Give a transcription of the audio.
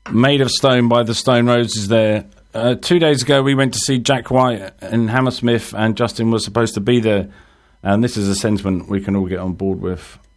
Made of Stone by the Stone Roses there. 2 days ago, we went to see Jack White in Hammersmith, and Justin was supposed to be there. And this is a sentiment we can all get on board with.